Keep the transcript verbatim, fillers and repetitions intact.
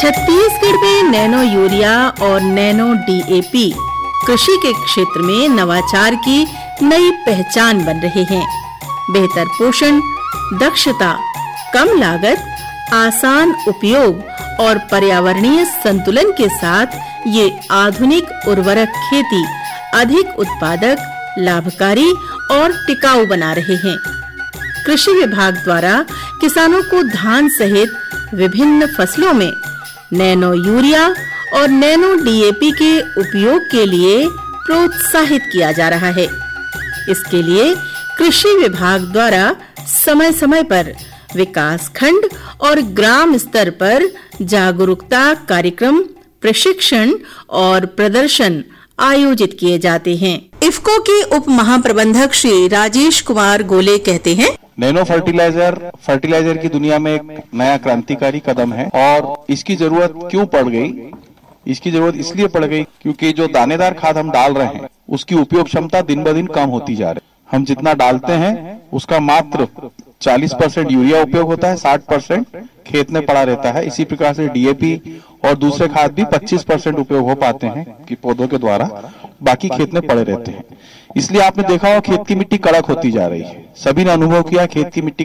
छत्तीसगढ़ में nano urea और nano DAP कृषि के क्षेत्र में नवाचार की नई पहचान बन रहे हैं। बेहतर पोषण, दक्षता, कम लागत, आसान उपयोग और पर्यावरणीय संतुलन के साथ ये आधुनिक उर्वरक खेती अधिक उत्पादक, लाभकारी और टिकाऊ बना रहे हैं। कृषि विभाग द्वारा किसानों को धान सहित विभिन्न फसलों में नैनो यूरिया और नैनो डीएपी के उपयोग के लिए प्रोत्साहित किया जा रहा है। इसके लिए कृषि विभाग द्वारा समय-समय पर विकास खंड और ग्राम स्तर पर जागरूकता कार्यक्रम, प्रशिक्षण और प्रदर्शन आयोजित किए जाते हैं। इफ्को के उप महाप्रबंधक श्री राजेश कुमार गोले कहते हैं, नैनो फर्टिलाइजर फर्टिलाइजर की दुनिया में एक नया क्रांतिकारी कदम है और इसकी जरूरत क्यों पड़ गई? इसकी जरूरत इसलिए पड़ गई क्योंकि जो दानेदार खाद हम डाल रहे हैं उसकी उपयोग क्षमता दिन ब दिन कम होती जा रही है। हम जितना डालते हैं उसका मात्र चालीस परसेंट यूरिया उपयोग होता है, साठ परसेंट खेत में पड़ा रहता है। इसी प्रकार से डीएपी और दूसरे खाद भी पच्चीस परसेंट उपयोग हो पाते हैं कि पौधों के द्वारा, बाकी खेत में पड़े रहते हैं। इसलिए आपने देखा होगा खेत की मिट्टी कड़क होती जा रही है। सभी ने अनुभव किया खेत की मिट्टी